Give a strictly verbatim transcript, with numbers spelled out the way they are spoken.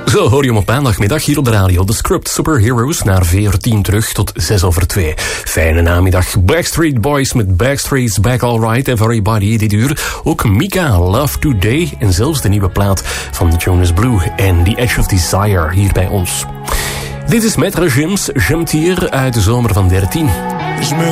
Zo hoor je hem op maandagmiddag hier op de radio. The Script Superheroes naar veertien terug tot zes over twee. Fijne namiddag. Backstreet Boys met Backstreet's Back Alright Everybody dit uur. Ook Mika, Love Today en zelfs de nieuwe plaat van Jonas Blue en The Edge of Desire hier bij ons. Dit is Maître Gims, Jumtier uit de zomer van dertien.